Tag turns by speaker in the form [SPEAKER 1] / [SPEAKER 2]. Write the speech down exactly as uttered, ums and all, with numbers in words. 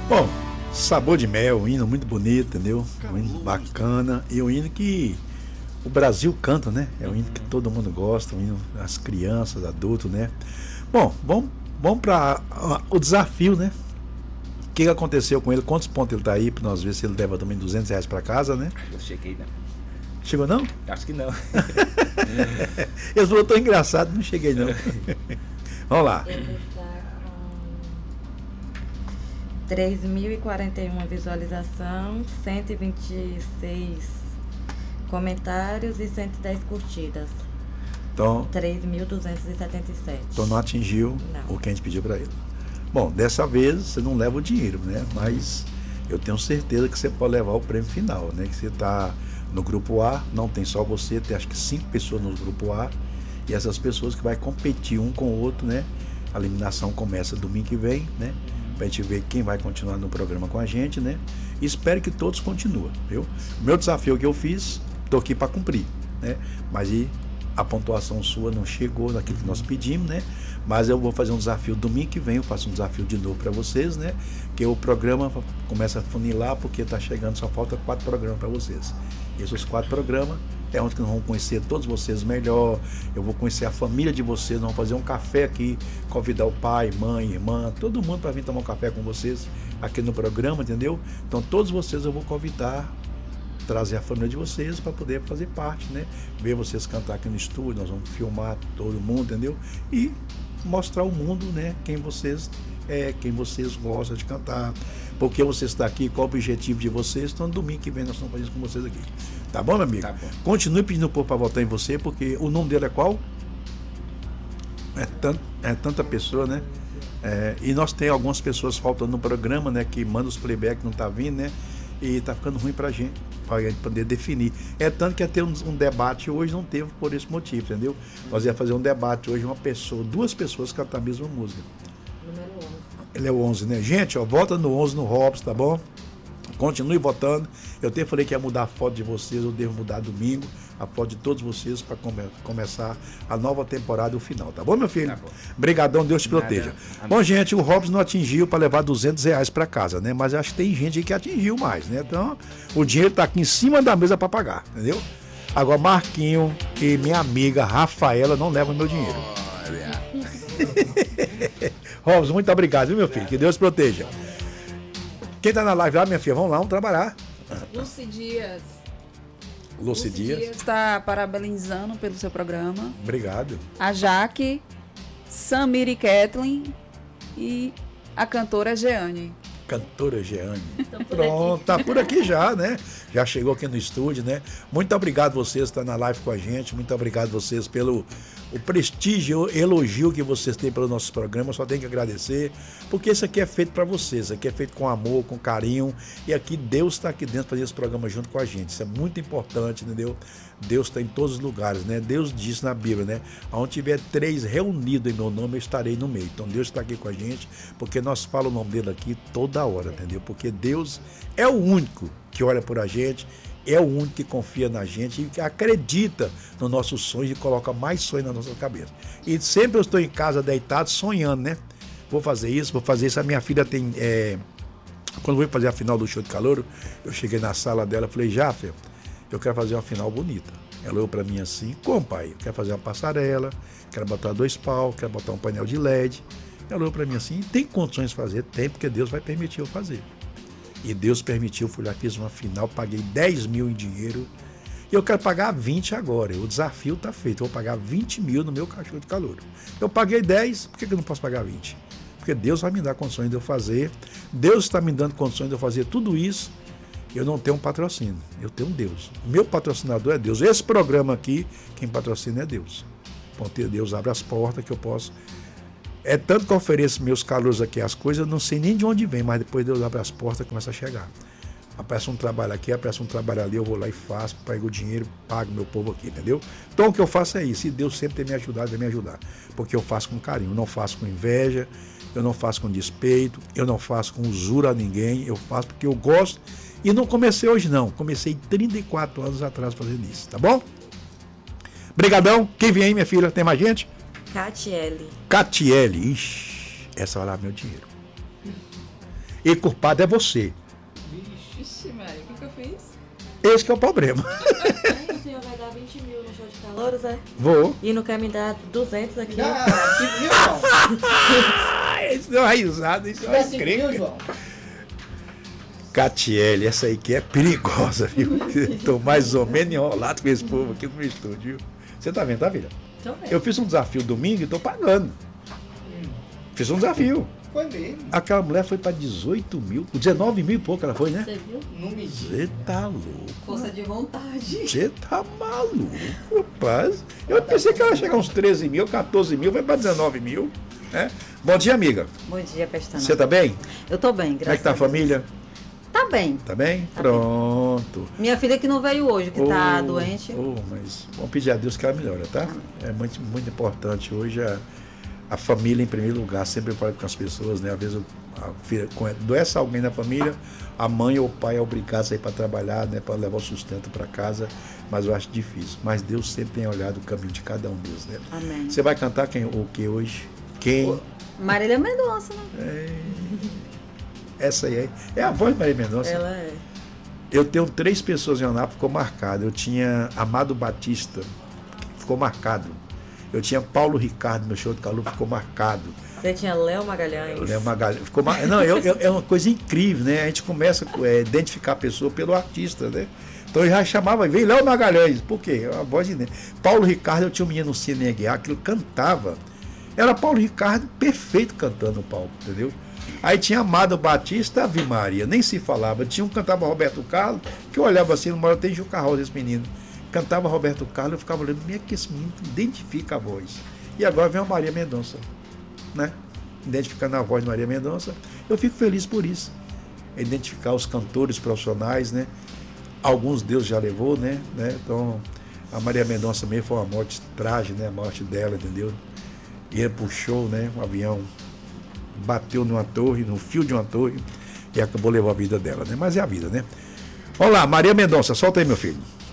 [SPEAKER 1] Bom, Sabor de Mel, um hino muito bonito, entendeu? Um hino bacana. E um hino que o Brasil canta, né? É um hino que todo mundo gosta, um hino das crianças, adultos, né? Bom, vamos, vamos para o desafio, né? O que aconteceu com ele? Quantos pontos ele tá aí? Para nós ver se ele leva também duzentos reais para casa, né?
[SPEAKER 2] Eu cheguei, né?
[SPEAKER 1] Chegou não?
[SPEAKER 2] Acho que não.
[SPEAKER 1] Eu falou, tô engraçado, não cheguei não. Vamos lá.
[SPEAKER 3] Ele está com três mil e quarenta e uma visualizações, cento e vinte e seis comentários e cento e dez curtidas.
[SPEAKER 1] Então,
[SPEAKER 3] três mil duzentos e setenta e sete.
[SPEAKER 1] então não atingiu
[SPEAKER 3] Não.
[SPEAKER 1] o que a gente pediu para ele. Bom, dessa vez você não leva o dinheiro, né? Mas eu tenho certeza que você pode levar o prêmio final, né? Que você está no grupo A, não tem só você, tem acho que cinco pessoas no grupo A, e essas pessoas que vai competir um com o outro, né? A eliminação começa domingo que vem, né? Pra gente ver quem vai continuar no programa com a gente, né? E espero que todos continuem, viu? O meu desafio que eu fiz, tô aqui para cumprir, né? Mas e a pontuação sua não chegou naquilo que nós pedimos, né? Mas eu vou fazer um desafio domingo que vem, eu faço um desafio de novo para vocês, né? Que o programa começa a funilar, porque tá chegando, só falta quatro programas para vocês. E esses quatro programas é onde que nós vamos conhecer todos vocês melhor. Eu vou conhecer a família de vocês, nós vamos fazer um café aqui, convidar o pai, mãe, irmã, todo mundo para vir tomar um café com vocês aqui no programa, entendeu? Então todos vocês eu vou convidar, trazer a família de vocês para poder fazer parte, né? Ver vocês cantar aqui no estúdio, nós vamos filmar todo mundo, entendeu? E mostrar ao mundo, né, quem vocês é, quem vocês gostam de cantar, por que você está aqui, qual o objetivo de vocês. Então domingo que vem nós estamos fazendo isso com vocês aqui. Tá bom, meu amigo?
[SPEAKER 2] Tá bom.
[SPEAKER 1] Continue pedindo o povo para votar em você, porque o nome dele é qual? É, tant, é tanta pessoa, né? É, e nós tem algumas pessoas faltando no programa, né, que manda os playback, não tá vindo, né? E tá ficando ruim pra gente, pra gente poder definir. É tanto que ia ter um, um debate hoje, não teve por esse motivo, entendeu? Nós ia fazer um debate hoje, uma pessoa, duas pessoas cantar a mesma música.
[SPEAKER 3] Número onze.
[SPEAKER 1] Ele é o onze, né? Gente, ó, vota no onze no Robson, tá bom? Continue votando. Eu até falei que ia mudar a foto de vocês, eu devo mudar domingo a foto de todos vocês para come começar a nova temporada, o final, tá bom, meu filho?
[SPEAKER 2] Tá bom.
[SPEAKER 1] Obrigadão, Deus te
[SPEAKER 2] Nada.
[SPEAKER 1] proteja.
[SPEAKER 2] Amém.
[SPEAKER 1] Bom, gente, o Robson não atingiu para levar duzentos reais para casa, né? Mas acho que tem gente aí que atingiu mais, né? Então, o dinheiro tá aqui em cima da mesa para pagar, entendeu? Agora, Marquinho e minha amiga Rafaela não levam meu dinheiro. Robson, muito obrigado, viu, meu filho? Que Deus te proteja. Quem tá na live lá, minha filha, vamos lá, vamos trabalhar.
[SPEAKER 4] Lucy Dias.
[SPEAKER 1] Lucy Dias,
[SPEAKER 4] está parabenizando pelo seu programa.
[SPEAKER 1] obrigado.
[SPEAKER 4] A Jaque, Samir e Kathleen e a cantora Jeane.
[SPEAKER 1] Cantora Jeane.
[SPEAKER 3] Estão por
[SPEAKER 1] Pronto,
[SPEAKER 3] aqui.
[SPEAKER 1] tá por aqui já, né? Já chegou aqui no estúdio, né? Muito obrigado vocês que estão na live com a gente. Muito obrigado vocês pelo o prestígio, elogio que vocês têm pelo nosso programa. Eu só tenho que agradecer, porque isso aqui é feito para vocês. Isso aqui é feito com amor, com carinho. E aqui Deus está aqui dentro fazendo esse programa junto com a gente. Isso é muito importante, entendeu? Deus está em todos os lugares, né? Deus diz na Bíblia, né? Onde tiver três reunidos em meu nome, eu estarei no meio. Então Deus está aqui com a gente, porque nós falamos o nome dele aqui toda hora, entendeu? Porque Deus é o único que olha por a gente, é o único que confia na gente e que acredita nos nossos sonhos e coloca mais sonhos na nossa cabeça. E sempre eu estou em casa deitado, sonhando, né? Vou fazer isso, vou fazer isso. A minha filha tem... É... Quando eu fui fazer a final do show de calouro, eu cheguei na sala dela e falei, Jafé, eu quero fazer uma final bonita. Ela olhou para mim assim, como pai? Eu quero fazer uma passarela, quero botar dois pau, quero botar um painel de L E D. Ela olhou para mim assim, tem condições de fazer? Tem, porque Deus vai permitir eu fazer. E Deus permitiu, fui lá, fiz uma final, paguei dez mil em dinheiro. E eu quero pagar vinte agora. O desafio está feito, eu vou pagar vinte mil no meu cachorro de calouro. Eu paguei dez, por que eu não posso pagar vinte? Porque Deus vai me dar condições de eu fazer. Deus está me dando condições de eu fazer tudo isso. Eu não tenho um patrocínio, eu tenho um Deus. Meu patrocinador é Deus. Esse programa aqui, quem patrocina é Deus. Porque Deus abre as portas que eu posso... É tanto que eu ofereço meus calouros aqui, as coisas, eu não sei nem de onde vem, mas depois Deus abre as portas e começa a chegar. Aparece um trabalho aqui, aparece um trabalho ali, eu vou lá e faço, pego o dinheiro, pago meu povo aqui, entendeu? Então o que eu faço é isso, e Deus sempre tem me ajudado, vai me ajudar. Porque eu faço com carinho, eu não faço com inveja, eu não faço com despeito, eu não faço com usura a ninguém, eu faço porque eu gosto. E não comecei hoje não, comecei trinta e quatro anos atrás fazendo isso, tá bom? Brigadão, quem vem aí, minha filha? Tem mais gente?
[SPEAKER 3] Catiele.
[SPEAKER 1] Catiele, ixi, essa vai lá meu dinheiro. E culpado é você.
[SPEAKER 4] Vixe, Maria, o que, que eu fiz?
[SPEAKER 1] Esse que é o problema.
[SPEAKER 3] O senhor vai dar vinte mil no show de calouros, é?
[SPEAKER 1] Vou.
[SPEAKER 3] E não quer me dar duzentos aqui?
[SPEAKER 2] Ah, cinco mil, João.
[SPEAKER 1] Ah, isso deu uma risada, isso é uma
[SPEAKER 2] Dá cinco mil,
[SPEAKER 1] encrenca.
[SPEAKER 2] João.
[SPEAKER 1] Catiele, essa aí que é perigosa, viu? Tô mais ou menos enrolado com esse povo aqui no meu estúdio, viu? Você tá vendo, tá, filha?
[SPEAKER 3] Tô vendo.
[SPEAKER 1] Eu fiz um desafio domingo e tô pagando. Fiz um desafio.
[SPEAKER 2] Foi mesmo.
[SPEAKER 1] Aquela mulher foi pra dezoito mil, dezenove mil e pouco ela foi, né?
[SPEAKER 3] Você viu?
[SPEAKER 2] Não me diga.
[SPEAKER 1] Você tá louco.
[SPEAKER 4] Força de vontade.
[SPEAKER 1] Você tá maluco, rapaz. Eu pensei que ela ia chegar uns treze mil, quatorze mil, vai pra dezenove mil. Né? Bom dia, amiga.
[SPEAKER 3] Bom dia, Pestana.
[SPEAKER 1] Você tá bem?
[SPEAKER 3] Eu tô bem,
[SPEAKER 1] Como é
[SPEAKER 3] graças
[SPEAKER 1] que tá a
[SPEAKER 3] a Deus.
[SPEAKER 1] família?
[SPEAKER 3] Tá bem.
[SPEAKER 1] Tá bem?
[SPEAKER 3] Tá
[SPEAKER 1] Pronto.
[SPEAKER 3] Minha filha que não veio hoje, que tá
[SPEAKER 1] Oh,
[SPEAKER 3] doente.
[SPEAKER 1] oh, mas vamos pedir a Deus que ela melhore, tá? É muito, muito importante hoje a, a família em primeiro lugar. Sempre eu falo com as pessoas, né? Às vezes a filha, com- adoece alguém na família, a mãe ou o pai é obrigado a sair para trabalhar, né? Para levar o sustento para casa, mas eu acho difícil. Mas Deus sempre tem olhado o caminho de cada um deles, né?
[SPEAKER 3] Amém.
[SPEAKER 1] Você vai cantar quem, o que hoje? Quem?
[SPEAKER 3] Marília Mendonça, né?
[SPEAKER 1] É, essa aí é, é a voz de Maria Mendonça.
[SPEAKER 3] Ela é.
[SPEAKER 1] Eu tenho três pessoas em Anápolis que ficou marcado. Eu tinha Amado Batista, que ficou marcado. Eu tinha Paulo Ricardo, meu show de calor, ficou marcado.
[SPEAKER 3] Você tinha Léo Magalhães.
[SPEAKER 1] Eu lembro uma galera, ficou mar... Não, eu, eu- é uma coisa incrível, né? A gente começa a é, identificar a pessoa pelo artista, né? Então eu já chamava, veio Léo Magalhães. Por quê? É uma voz de... Paulo Ricardo, eu tinha um menino no Cine Aguiar, que ele cantava. Era Paulo Ricardo perfeito cantando no palco, entendeu? Aí tinha Amado Batista, Ave Maria, nem se falava. Tinha um que cantava Roberto Carlos, que eu olhava assim, numa hora tem Gil Carroll desse menino. Cantava Roberto Carlos, eu ficava olhando, como é que esse menino identifica a voz? E agora vem a Maria Mendonça, né? Identificando a voz de Maria Mendonça. Eu fico feliz por isso. Identificar os cantores profissionais, né? Alguns Deus já levou, né? né? Então, a Maria Mendonça mesmo foi uma morte trágica, né? A morte dela, entendeu? Ia pro show, né? Um avião bateu numa torre, no fio de uma torre, e acabou levando a vida dela, né? Mas é a vida, né? Olá, Maria Mendonça, solta aí, meu filho.